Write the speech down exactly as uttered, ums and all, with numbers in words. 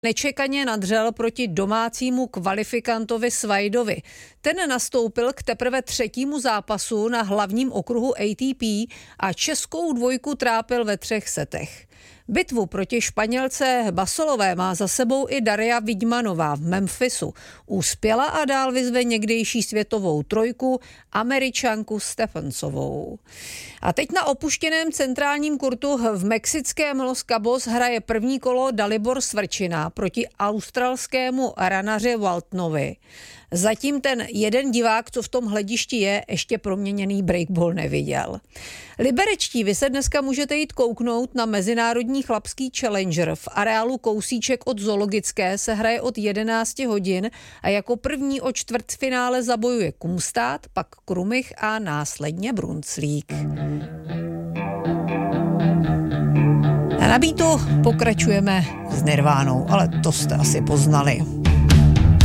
nečekaně nadřel proti domácímu kvalifikantovi Svajdovi. Ten nastoupil k teprve třetímu zápasu na hlavním okruhu A T P a českou dvojku trápil ve třech setech. Bitvu proti Španělce Basolové má za sebou i Daria Vidmanová v Memphisu. Uspěla a dál vyzve někdejší světovou trojku Američanku Stephensovou. A teď na opuštěném centrálním kurtu v mexickém Los Cabos hraje první kolo Dalibor Svrčina proti australskému ranaři Waltonovi. Zatím ten jeden divák, co v tom hledišti je, ještě proměněný breakball neviděl. Liberečtí, vy se dneska můžete jít kouknout na mezinárodní chlapský challenger. V areálu kousíček od Zoologické se hraje od jedenácti hodin a jako první o čtvrtfinále zabojuje Kumstát, pak Krumich a následně Brunclík. A na beatu pokračujeme s Nirvánou, ale to jste asi poznali.